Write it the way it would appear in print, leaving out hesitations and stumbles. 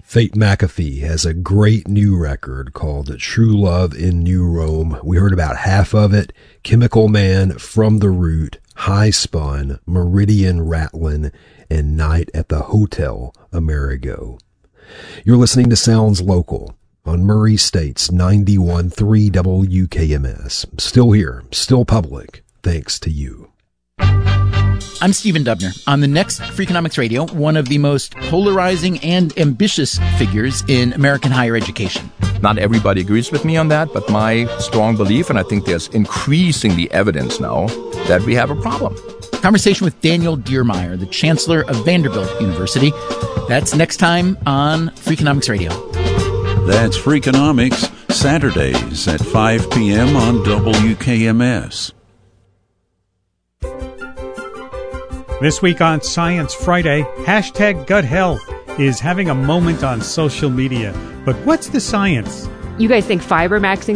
Fate McAfee has a great new record called True Love in New Rome. We heard about half of it. Chemical Man, From the Root, High Spun, Meridian Rattlin', and Night at the Hotel Amerigo. You're listening to Sounds Local on Murray State's 91.3 WKMS. Still here, still public, thanks to you. I'm Stephen Dubner. On the next Freakonomics Radio, one of the most polarizing and ambitious figures in American higher education. Not everybody agrees with me on that, but my strong belief, and I think there's increasingly evidence now, that we have a problem. Conversation with Daniel Diermeier, the Chancellor of Vanderbilt University. That's next time on Freakonomics Radio. That's Freakonomics, Saturdays at 5 p.m. on WKMS. This week on Science Friday, #GutHealth is having a moment on social media. But what's the science? You guys think fiber maxing